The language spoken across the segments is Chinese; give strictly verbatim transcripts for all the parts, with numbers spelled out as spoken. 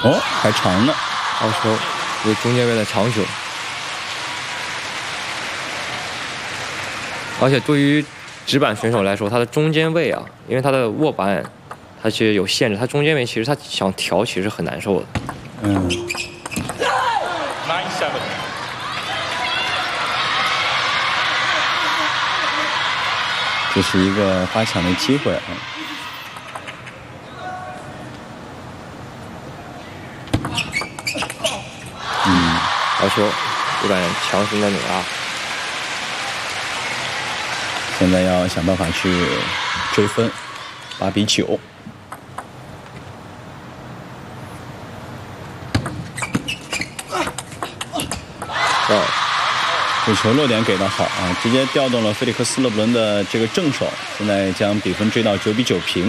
哦，还长呢， 好球，为中间位的长球。而且对于直板选手来说，他的中间位啊，因为他的握板它其实有限制，他中间位其实他想调其实很难受的。 嗯。这是一个发抢的机会啊。嗯， 好球，有点强行的拧啊。 现在要想办法去追分，八比九。 哦， 这球落点给得好啊，直接调动了菲利克斯·勒布伦的这个正手，现在将比分追到九比九平。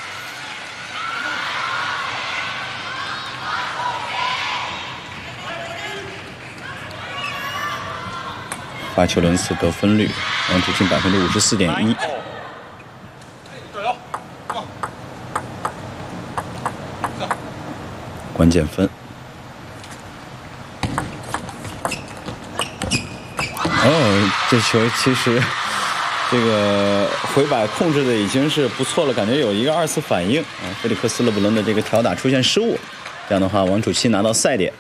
发球轮次得分率，王楚钦百分之五十四点一。关键分。哦，这球其实这个回摆控制的已经是不错了，感觉有一个二次反应啊。菲利克斯·勒布伦的这个挑打出现失误，这样的话，王楚钦拿到赛点。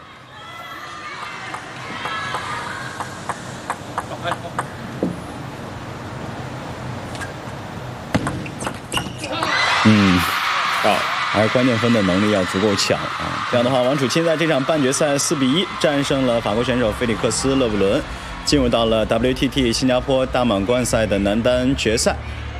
嗯，啊，还是关键分的能力要足够强啊。这样的话，王楚钦在这场半决赛四比一战胜了法国选手菲利克斯·勒布伦，进入到了 W T T 新加坡大满贯赛的男单决赛。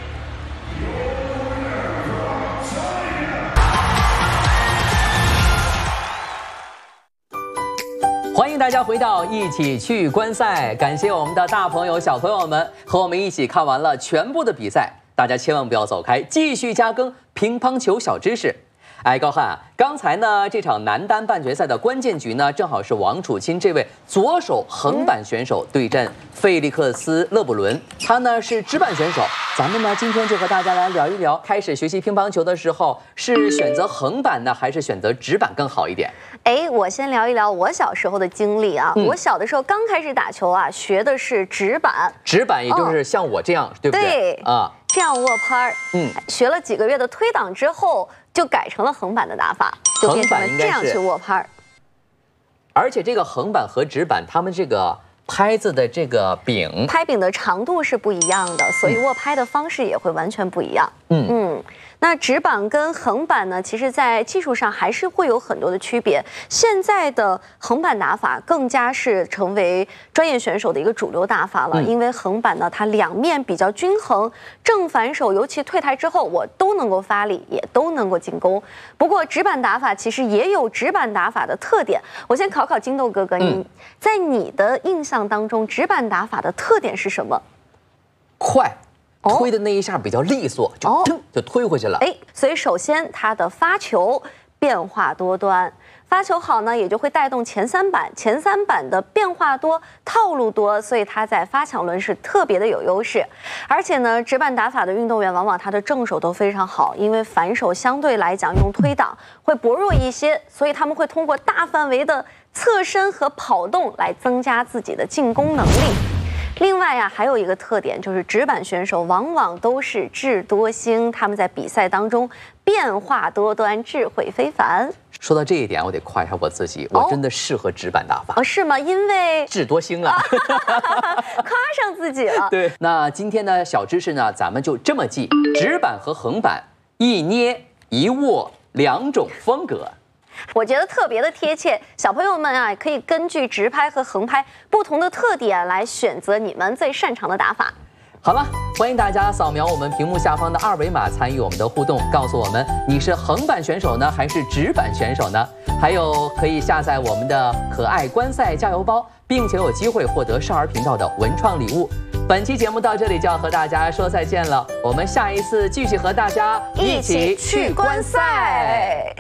欢迎大家回到一起去观赛，感谢我们的大朋友小朋友们和我们一起看完了全部的比赛，大家千万不要走开，继续加更乒乓球小知识。哎，高翰啊，刚才呢这场男单半决赛的关键局呢，正好是王楚钦这位左手横板选手对阵费利克斯·勒布伦，他呢是直板选手。咱们呢今天就和大家来聊一聊，开始学习乒乓球的时候是选择横板呢，还是选择直板更好一点？ 哎，我先聊一聊我小时候的经历啊。嗯、我小的时候刚开始打球啊，学的是直板， 直板也就是像我这样，哦、对不对？ 对啊， 这样握拍。嗯，学了几个月的推挡之后，就改成了横板的打法，就变成了这样去握拍。 而且这个横板和直板，他们这个拍子的这个柄， 拍柄的长度是不一样的，所以握拍的方式也会完全不一样。嗯嗯。那直板跟横板呢，其实在技术上还是会有很多的区别。现在的横板打法更加是成为专业选手的一个主流打法了，嗯、因为横板呢，它两面比较均衡，正反手尤其退台之后，我都能够发力，也都能够进攻。不过直板打法其实也有直板打法的特点。我先考考金豆哥哥，嗯、你在你的印象当中，直板打法的特点是什么？ 快。推的那一下比较利索，就噔就推回去了。 哎，所以首先它的发球变化多端，发球好呢，也就会带动前三板，前三板的变化多，套路多，所以它在发抢轮是特别的有优势。而且呢，直板打法的运动员往往他的正手都非常好，因为反手相对来讲用推挡会薄弱一些，所以他们会通过大范围的侧身和跑动来增加自己的进攻能力。另外啊，还有一个特点就是直板选手往往都是智多星，他们在比赛当中变化多端，智慧非凡。 说到这一点，我得夸一下我自己，我真的适合直板打法。 哦，是吗？因为智多星啊， 夸上自己了。 对，那今天的小知识呢，咱们就这么记：直板和横板一捏一握两种风格。 我觉得特别的贴切，小朋友们啊，可以根据直拍和横拍不同的特点来选择你们最擅长的打法。 好了，欢迎大家扫描我们屏幕下方的二维码参与我们的互动，告诉我们你是横板选手呢，还是直板选手呢？还有可以下载我们的可爱观赛加油包，并且有机会获得少儿频道的文创礼物。本期节目到这里就要和大家说再见了，我们下一次继续和大家一起去观赛。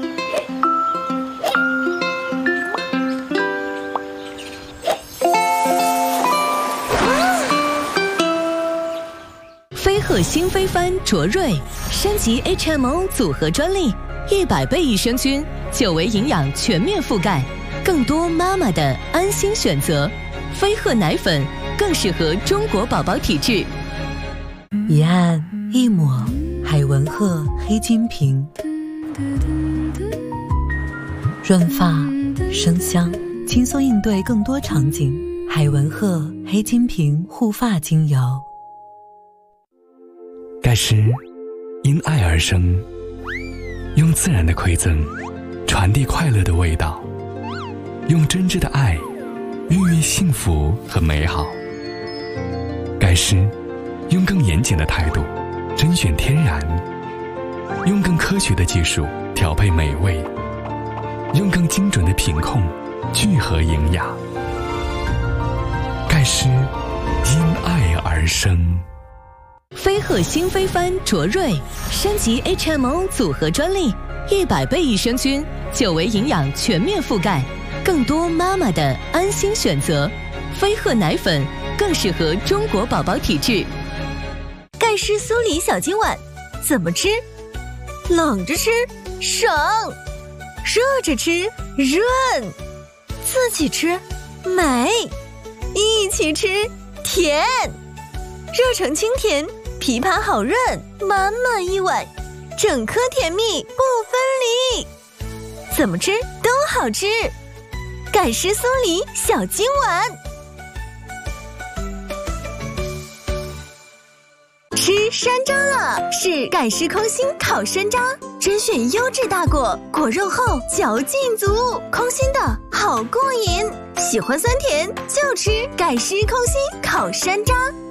飞鹤新飞帆卓瑞升级 H M O 组合专利，一百倍益生菌， 久维营养全面覆盖，更多妈妈的安心选择。飞鹤奶粉更适合中国宝宝体质。 一按一抹，海文鹤黑金瓶，润发生香，轻松应对更多场景。海文鹤黑金瓶护发精油。 盖诗因爱而生，用自然的馈赠传递快乐的味道，用真挚的爱孕育幸福和美好。盖诗用更严谨的态度甄选天然，用更科学的技术调配美味，用更精准的品控聚合营养。盖诗因爱而生。 飞鹤新飞帆卓瑞升级 H M O 组合专利，一百倍益生菌，久维营养全面覆盖，更多妈妈的安心选择。飞鹤奶粉更适合中国宝宝体质。 盖诗酥梨小金碗，怎么吃？冷着吃省，热着吃润，自己吃美，一起吃甜，热成清甜，枇杷好润，满满一碗，整颗甜蜜不分离，怎么吃都好吃。盖诗酥梨小金碗。吃山楂了，是盖诗空心烤山楂，甄选优质大果，果肉厚，嚼劲足，空心的好过瘾。喜欢酸甜就吃盖诗空心烤山楂。